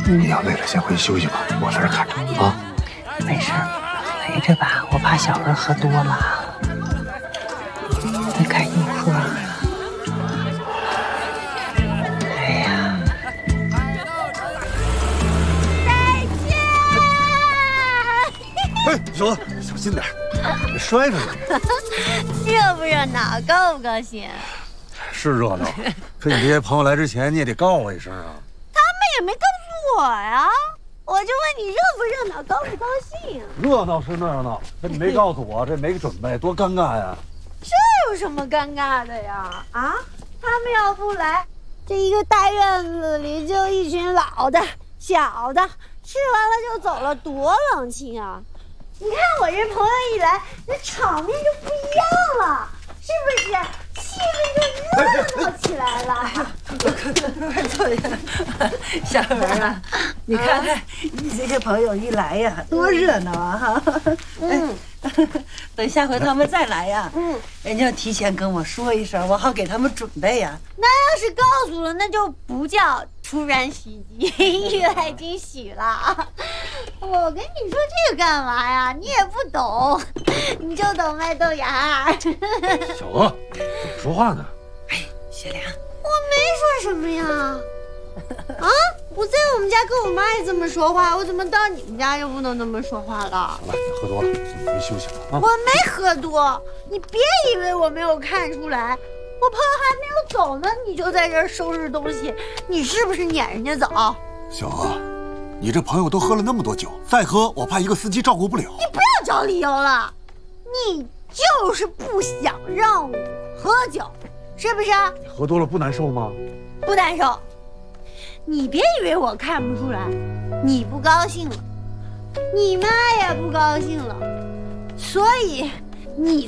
你要累了先回去休息吧，我在这看着啊。 没事，陪着吧，我怕小孩喝多了，再看又喝了。哎呀！ 哎，小子，小心点，别摔着了。 热不热闹？高不高兴？ 是热闹，可你这些朋友来之前，你也得告我一声啊。 他们也没告诉我呀，我就问你热不热闹，高不高兴？ 热闹是热闹，可你没告诉我，这没准备，多尴尬呀！ 这有什么尴尬的呀？啊，他们要不来，这一个大院子里就一群老的、小的，吃完了就走了，多冷清啊！你看我这朋友一来，那场面就不一样了，是不是？气氛就热闹起来了。 快坐下，小文啊，你看看你这些朋友一来呀，多热闹啊！哈，等下回他们再来呀，人家提前跟我说一声，我好给他们准备呀。 那要是告诉了，那就不叫突然袭击，意外惊喜了。我跟你说这个干嘛呀？你也不懂，你就懂卖豆芽。 小娥，怎么说话呢？ 哎，雪良， 我没说什么呀。啊！我在我们家跟我妈也这么说话，我怎么到你们家就不能这么说话了？ 好了，别喝多了，先回去休息吧。啊！ 我没喝多，你别以为我没有看出来。我朋友还没有走呢，你就在这儿收拾东西，你是不是撵人家走？ 小娥，你这朋友都喝了那么多酒，再喝我怕一个司机照顾不了。 你不要找理由了，你就是不想让我喝酒，是不是？ 你喝多了不难受吗？ 不难受。你别以为我看不出来，你不高兴了，你妈也不高兴了，所以你